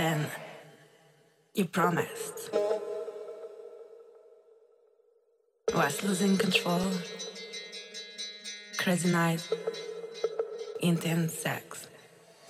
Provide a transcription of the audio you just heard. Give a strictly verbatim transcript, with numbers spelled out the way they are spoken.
then you promised. Was losing control, crazy night, intense sex.